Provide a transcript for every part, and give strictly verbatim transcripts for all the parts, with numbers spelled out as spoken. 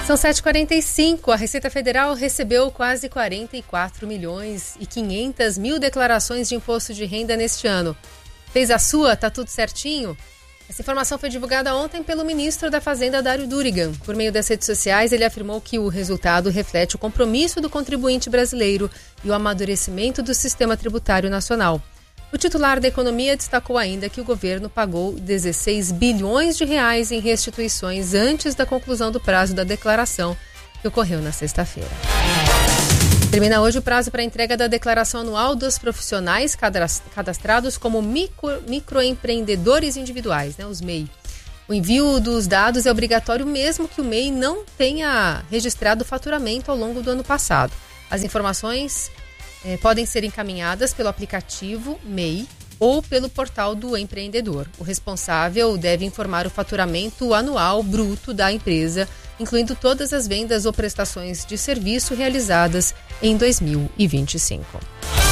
São sete e quarenta e cinco. A Receita Federal recebeu quase quarenta e quatro milhões e quinhentas mil declarações de imposto de renda neste ano. Fez a sua? Tá tudo certinho? Essa informação foi divulgada ontem pelo ministro da Fazenda, Dário Durigan. Por meio das redes sociais, ele afirmou que o resultado reflete o compromisso do contribuinte brasileiro e o amadurecimento do sistema tributário nacional. O titular da Economia destacou ainda que o governo pagou dezesseis bilhões de reais em restituições antes da conclusão do prazo da declaração, que ocorreu na sexta-feira. Termina hoje o prazo para a entrega da declaração anual dos profissionais cadastrados como micro, microempreendedores individuais, né, os M E I. O envio dos dados é obrigatório mesmo que o M E I não tenha registrado faturamento ao longo do ano passado. As informações eh, podem ser encaminhadas pelo aplicativo M E I ou pelo portal do empreendedor. O responsável deve informar o faturamento anual bruto da empresa, incluindo todas as vendas ou prestações de serviço realizadas em dois mil e vinte e cinco.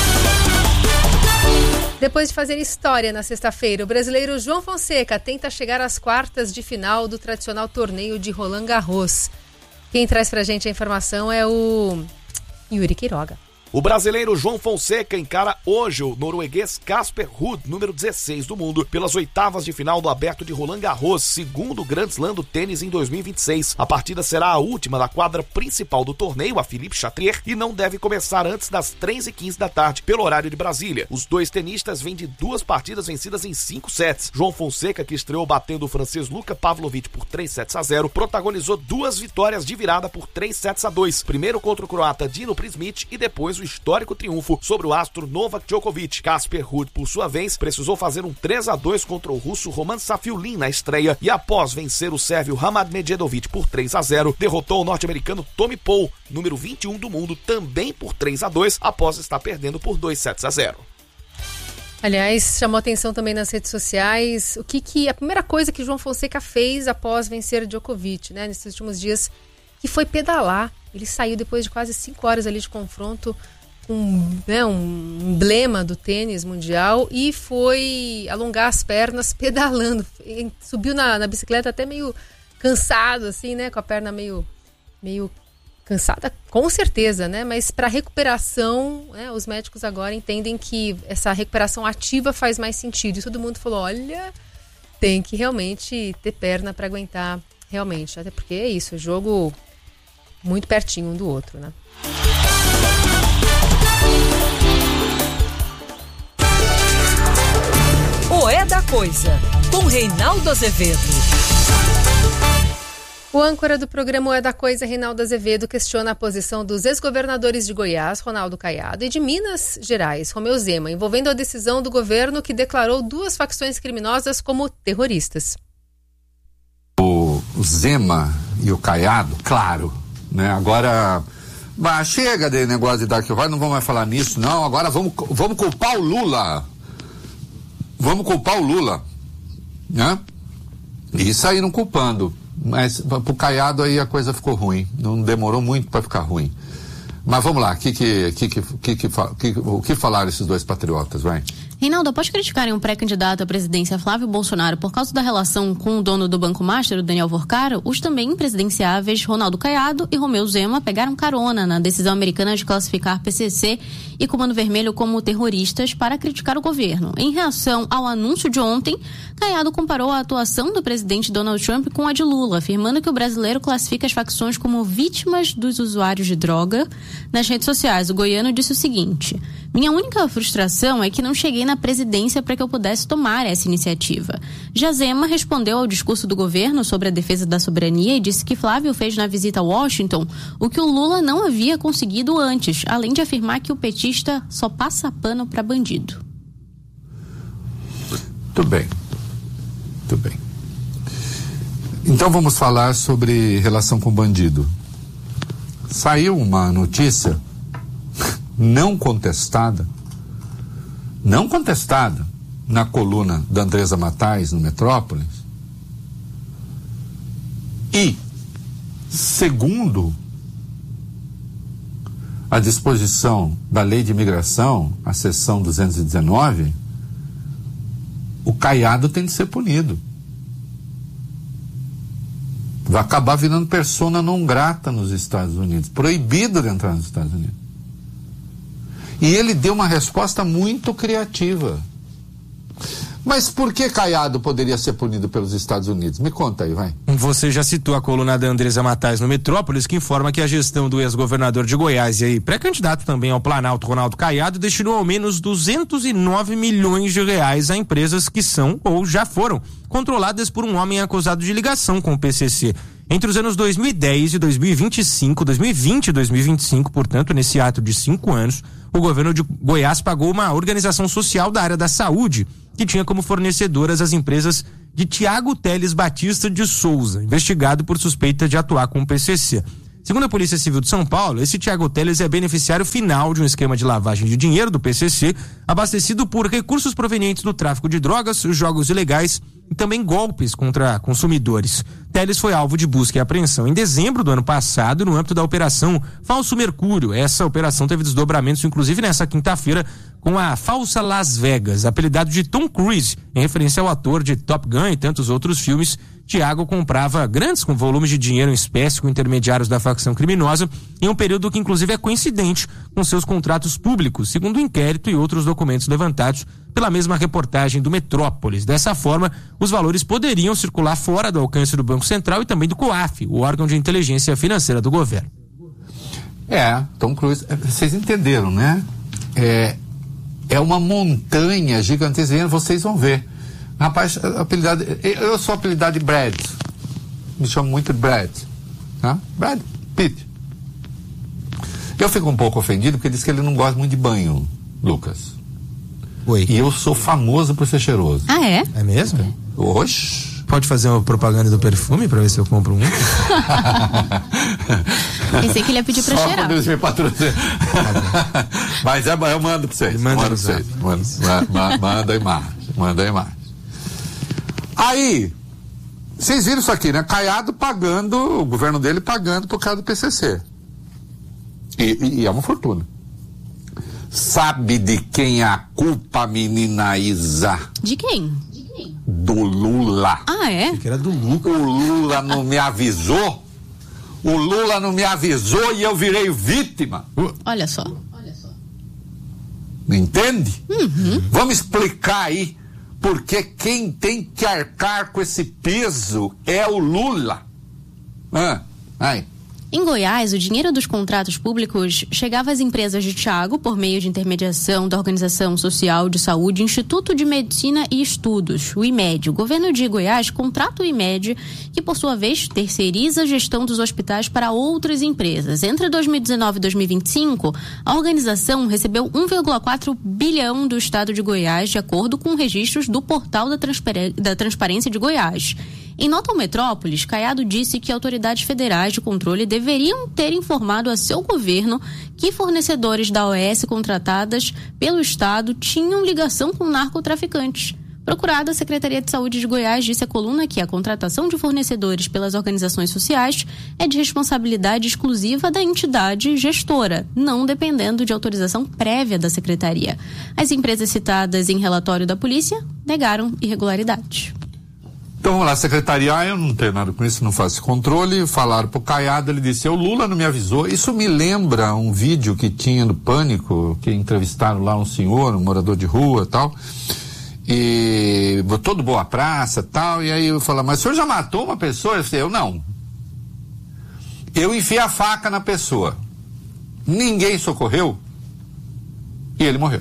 Depois de fazer história na sexta-feira, o brasileiro João Fonseca tenta chegar às quartas de final do tradicional torneio de Roland Garros. Quem traz pra gente a informação é o Yuri Quiroga. O brasileiro João Fonseca encara hoje o norueguês Casper Ruud, número dezesseis do mundo, pelas oitavas de final do Aberto de Roland Garros, segundo Grand Slam do tênis em dois mil e vinte e seis. A partida será a última da quadra principal do torneio, a Philippe Chatrier, e não deve começar antes das três e quinze da tarde, pelo horário de Brasília. Os dois tenistas vêm de duas partidas vencidas em cinco sets. João Fonseca, que estreou batendo o francês Luka Pavlovic por três sets a zero, protagonizou duas vitórias de virada por três sets a dois, primeiro contra o croata Dino Prismic e depois o histórico triunfo sobre o astro Novak Djokovic. Casper Ruud, por sua vez, precisou fazer um três a dois contra o russo Roman Safiullin na estreia e, após vencer o sérvio Hamad Medjedovic por três a zero, derrotou o norte-americano Tommy Paul, número vinte e um do mundo, também por três a dois, após estar perdendo por dois sets a zero. Aliás, chamou atenção também nas redes sociais o que, que a primeira coisa que João Fonseca fez após vencer Djokovic, né, nesses últimos dias, que foi pedalar. Ele saiu depois de quase cinco horas ali de confronto, um, né, um emblema do tênis mundial, e foi alongar as pernas pedalando. Subiu na, na bicicleta até meio cansado, assim, né, com a perna meio, meio cansada, com certeza, né, mas para recuperação, né, os médicos agora entendem que essa recuperação ativa faz mais sentido. E todo mundo falou, olha, tem que realmente ter perna para aguentar, realmente, até porque é isso, o jogo muito pertinho um do outro, né. O É da Coisa, com Reinaldo Azevedo. O âncora do programa O É da Coisa, Reinaldo Azevedo, questiona a posição dos ex-governadores de Goiás, Ronaldo Caiado, e de Minas Gerais, Romeu Zema, envolvendo a decisão do governo que declarou duas facções criminosas como terroristas. O Zema e o Caiado, claro, né? Agora, bah, chega de negócio de Dark Horse, não vamos mais falar nisso, não. Agora vamos, vamos culpar o Lula. Vamos culpar o Lula, né? E saíram culpando. Mas pro Caiado aí a coisa ficou ruim. Não demorou muito para ficar ruim. Mas vamos lá, que, que, que, que, que, que, o que falaram esses dois patriotas, vai? Reinaldo, após criticarem um pré-candidato à presidência, Flávio Bolsonaro, por causa da relação com o dono do Banco Master, o Daniel Vorcara, os também presidenciáveis Ronaldo Caiado e Romeu Zema pegaram carona na decisão americana de classificar P C C e Comando Vermelho como terroristas para criticar o governo. Em reação ao anúncio de ontem, Caiado comparou a atuação do presidente Donald Trump com a de Lula, afirmando que o brasileiro classifica as facções como vítimas dos usuários de droga. Nas redes sociais, o goiano disse o seguinte: minha única frustração é que não cheguei na presidência para que eu pudesse tomar essa iniciativa. Já Zema respondeu ao discurso do governo sobre a defesa da soberania e disse que Flávio fez na visita a Washington o que o Lula não havia conseguido antes, além de afirmar que o petista só passa pano para bandido. Muito bem. Muito bem. Então vamos falar sobre relação com bandido. Saiu uma notícia não contestada, não contestada, na coluna da Andresa Matais, no Metrópolis. E, segundo a disposição da Lei de Imigração, a seção duzentos e dezenove, o Caiado tem de ser punido. vai acabar virando persona não grata nos Estados Unidos, proibido de entrar nos Estados Unidos. E ele deu uma resposta muito criativa. Mas por que Caiado poderia ser punido pelos Estados Unidos? Me conta aí, vai. Você já citou a coluna da Andresa Matais no Metrópolis, que informa que a gestão do ex-governador de Goiás e aí pré-candidato também ao Planalto, Ronaldo Caiado, destinou ao menos duzentos e nove milhões de reais a empresas que são ou já foram controladas por um homem acusado de ligação com o P C C. Entre os anos dois mil e dez e dois mil e vinte e cinco, dois mil e vinte e dois mil e vinte e cinco, portanto, nesse ato de cinco anos, o governo de Goiás pagou uma organização social da área da saúde que tinha como fornecedoras as empresas de Tiago Teles Batista de Souza, investigado por suspeita de atuar com o P C C. Segundo a Polícia Civil de São Paulo, esse Tiago Teles é beneficiário final de um esquema de lavagem de dinheiro do P C C, abastecido por recursos provenientes do tráfico de drogas, jogos ilegais e também golpes contra consumidores. Teles foi alvo de busca e apreensão em dezembro do ano passado no âmbito da Operação Falso Mercúrio. Essa operação teve desdobramentos, inclusive nessa quinta-feira, com a Falsa Las Vegas, apelidado de Tom Cruise, em referência ao ator de Top Gun e tantos outros filmes. Tiago comprava grandes com volumes de dinheiro em espécie com intermediários da facção criminosa em um período que inclusive é coincidente com seus contratos públicos, segundo o inquérito e outros documentos levantados pela mesma reportagem do Metrópolis. Dessa forma, os valores poderiam circular fora do alcance do Banco Central e também do COAF, o órgão de inteligência financeira do governo. É, Tom Cruise, vocês entenderam, né? É, é uma montanha gigantesca, vocês vão ver. Rapaz, apelidado, eu sou apelidado de Brad. Me chamo muito de Brad. Tá? Brad Pitt. Eu fico um pouco ofendido porque ele diz que ele não gosta muito de banho, Lucas. Oi. E eu sou famoso por ser cheiroso. Ah, é? É mesmo? Oxi. Pode fazer uma propaganda do perfume pra ver se eu compro um? Pensei que ele ia pedir pra Só cheirar. quando eles me patrocinam. Mas é, eu mando pra vocês. Manda mando pra vocês. Manda, ma, manda a imagem. Manda a imagem. Aí, vocês viram isso aqui, né? Caiado pagando, o governo dele pagando por causa do P C C. E, e, e é uma fortuna. Sabe de quem é a culpa, menina Isa? De quem? Do Lula. Ah, é? Que era do Lucas. O Lula não me avisou. O Lula não me avisou e eu virei vítima. Olha só. Entende? Uhum. Vamos explicar aí. Porque quem tem que arcar com esse peso é o Lula. Ah, ai. Em Goiás, o dinheiro dos contratos públicos chegava às empresas de Tiago por meio de intermediação da Organização Social de Saúde Instituto de Medicina e Estudos, o IMED. O governo de Goiás contrata o IMED, que por sua vez terceiriza a gestão dos hospitais para outras empresas. Entre dois mil e dezenove e dois mil e vinte e cinco, a organização recebeu um vírgula quatro bilhão do estado de Goiás, de acordo com registros do portal da, Transpar- da Transparência de Goiás. Em nota ao Metrópolis, Caiado disse que autoridades federais de controle deveriam ter informado a seu governo que fornecedores da O S contratadas pelo Estado tinham ligação com narcotraficantes. Procurada, a Secretaria de Saúde de Goiás disse à coluna que a contratação de fornecedores pelas organizações sociais é de responsabilidade exclusiva da entidade gestora, não dependendo de autorização prévia da Secretaria. As empresas citadas em relatório da polícia negaram irregularidades. Então vamos lá, secretaria, ah, eu não tenho nada com isso, não faço controle. Falaram pro Caiado, ele disse, o Lula não me avisou. Isso me lembra um vídeo que tinha no Pânico, que entrevistaram lá um senhor, um morador de rua e tal, e todo boa praça e tal, e aí eu falo, mas o senhor já matou uma pessoa? Eu falei, eu não. Eu enfiei a faca na pessoa, ninguém socorreu, e ele morreu.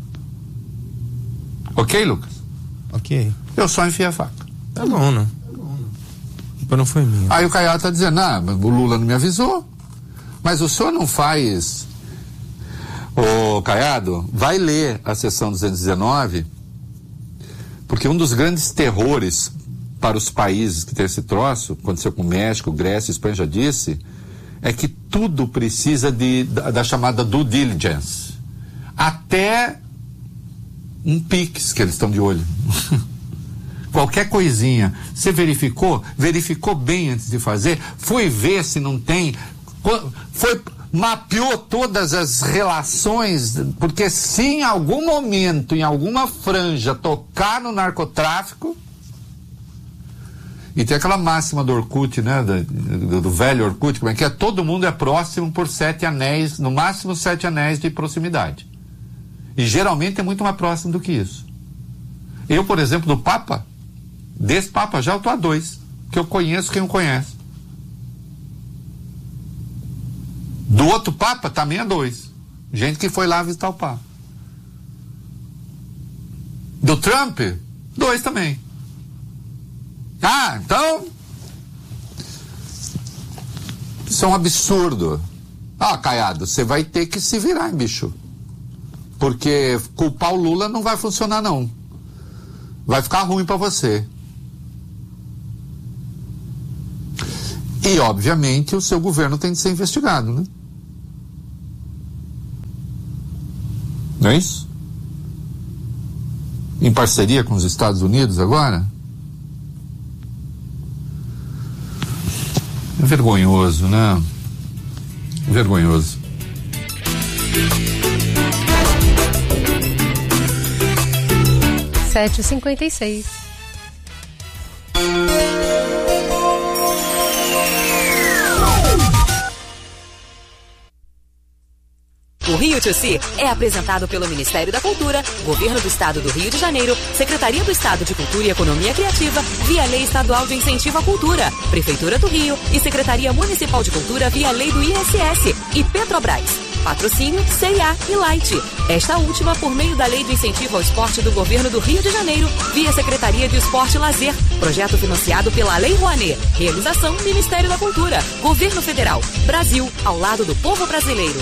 Ok, Lucas? Ok. Eu só enfiei a faca. Tá bom, né? A culpa não foi minha. Aí o Caiado tá dizendo, ah, o Lula não me avisou. Mas o senhor não faz... Ô, Caiado, vai ler a seção duzentos e dezenove, porque um dos grandes terrores para os países que tem esse troço, aconteceu com o México, Grécia, Espanha, já disse, é que tudo precisa de, da, da chamada due diligence. Até um Pix que eles estão de olho. Qualquer coisinha, você verificou? Verificou bem antes de fazer? Foi ver se não tem? Foi, mapeou todas as relações? Porque se em algum momento, em alguma franja, tocar no narcotráfico, E tem aquela máxima do Orkut, né? Do, do, do velho Orkut, como é que é? Todo mundo é próximo por sete anéis, no máximo sete anéis de proximidade. E geralmente é muito mais próximo do que isso. Eu, por exemplo, do Papa, desse Papa já eu tô a dois, que eu conheço quem não conhece. Do outro Papa também a dois. Gente que foi lá visitar o Papa. Do Trump, dois também. Ah, então isso é um absurdo. Ah, Caiado, você vai ter que se virar, hein, bicho. Porque culpar o Lula não vai funcionar, não. Vai ficar ruim para você. E, obviamente, o seu governo tem de ser investigado, né? Não é isso? Em parceria com os Estados Unidos agora? É vergonhoso, né? Vergonhoso. sete e cinquenta e seis. O Rio to Si é apresentado pelo Ministério da Cultura, Governo do Estado do Rio de Janeiro, Secretaria do Estado de Cultura e Economia Criativa, via Lei Estadual de Incentivo à Cultura, Prefeitura do Rio e Secretaria Municipal de Cultura via Lei do I S S e Petrobras. Patrocínio C e A e Light. Esta última por meio da Lei de Incentivo ao Esporte do Governo do Rio de Janeiro, via Secretaria de Esporte e Lazer. Projeto financiado pela Lei Rouanet. Realização Ministério da Cultura. Governo Federal. Brasil, ao lado do povo brasileiro.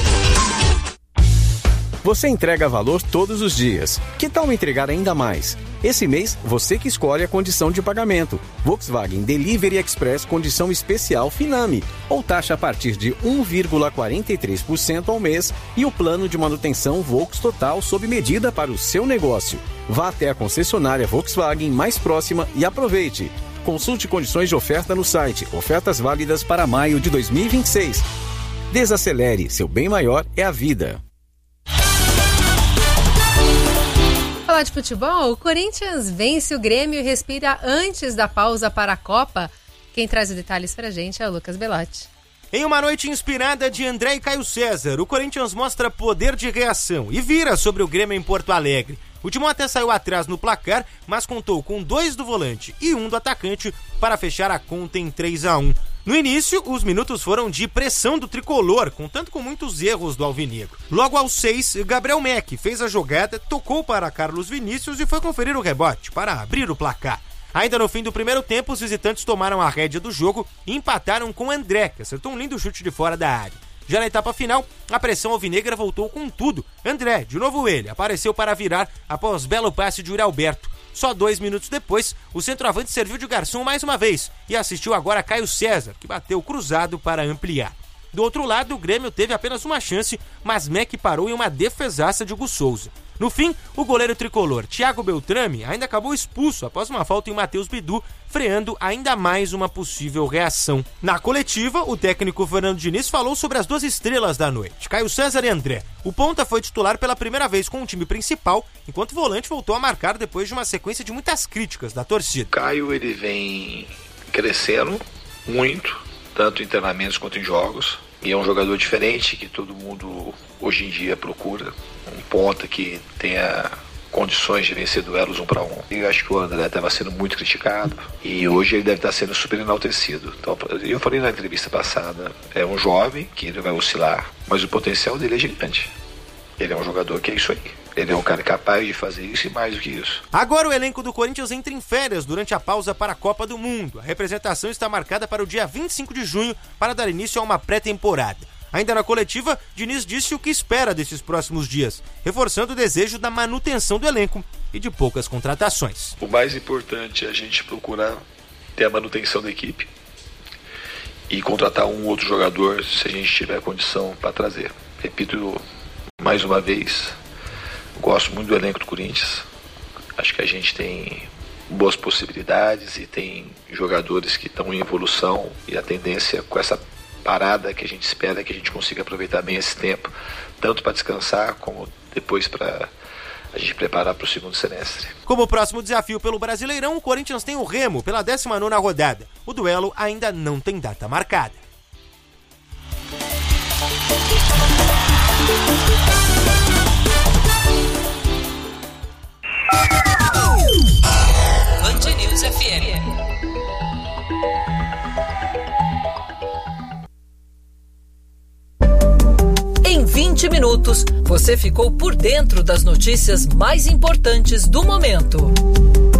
Você entrega valor todos os dias. Que tal entregar ainda mais? Esse mês, você que escolhe a condição de pagamento. Volkswagen Delivery Express condição especial Finame, ou taxa a partir de um vírgula quarenta e três por cento ao mês e o plano de manutenção Volks Total sob medida para o seu negócio. Vá até a concessionária Volkswagen mais próxima e aproveite. Consulte condições de oferta no site. Ofertas válidas para maio de dois mil e vinte e seis. Desacelere, seu bem maior é a vida. Falar de futebol, o Corinthians vence o Grêmio e respira antes da pausa para a Copa. Quem traz os detalhes pra gente é o Lucas Belotti. Em uma noite inspirada de André e Caio César, o Corinthians mostra poder de reação e vira sobre o Grêmio em Porto Alegre. O Timão até saiu atrás no placar, mas contou com dois do volante e um do atacante para fechar a conta em três a um. No início, os minutos foram de pressão do tricolor, contando com muitos erros do alvinegro. Logo aos seis, Gabriel Meck fez a jogada, tocou para Carlos Vinícius e foi conferir o rebote para abrir o placar. Ainda no fim do primeiro tempo, os visitantes tomaram a rédea do jogo e empataram com André, que acertou um lindo chute de fora da área. Já na etapa final, a pressão alvinegra voltou com tudo. André, de novo ele, apareceu para virar após belo passe de Yuri Alberto. Só dois minutos depois, o centroavante serviu de garçom mais uma vez e assistiu agora a Caio César, que bateu cruzado para ampliar. Do outro lado, o Grêmio teve apenas uma chance, mas Meck parou em uma defesaça de Hugo Souza. No fim, o goleiro tricolor Thiago Beltrame ainda acabou expulso após uma falta em Matheus Bidu, freando ainda mais uma possível reação. Na coletiva, o técnico Fernando Diniz falou sobre as duas estrelas da noite, Caio César e André. O ponta foi titular pela primeira vez com o time principal, enquanto o volante voltou a marcar depois de uma sequência de muitas críticas da torcida. Caio, ele vem crescendo muito, tanto em treinamentos quanto em jogos, e é um jogador diferente que todo mundo hoje em dia procura. Um ponta que tenha condições de vencer duelos um para um. Eu acho que o André estava sendo muito criticado e hoje ele deve estar sendo super enaltecido. Então, eu falei na entrevista passada, é um jovem que ele vai oscilar, mas o potencial dele é gigante. Ele é um jogador que é isso aí. Ele é um cara capaz de fazer isso e mais do que isso. Agora o elenco do Corinthians entra em férias durante a pausa para a Copa do Mundo. A representação está marcada para o dia vinte e cinco de junho para dar início a uma pré-temporada. Ainda na coletiva, Diniz disse o que espera desses próximos dias, reforçando o desejo da manutenção do elenco e de poucas contratações. O mais importante é a gente procurar ter a manutenção da equipe e contratar um outro jogador se a gente tiver condição para trazer. Repito mais uma vez, gosto muito do elenco do Corinthians. Acho que a gente tem boas possibilidades e tem jogadores que estão em evolução e a tendência com essa parada que a gente espera que a gente consiga aproveitar bem esse tempo, tanto para descansar como depois para a a gente preparar para o segundo semestre. Como próximo desafio pelo Brasileirão, o Corinthians tem o Remo pela décima nona rodada. O duelo ainda não tem data marcada. Band News F M. Em vinte minutos, você ficou por dentro das notícias mais importantes do momento.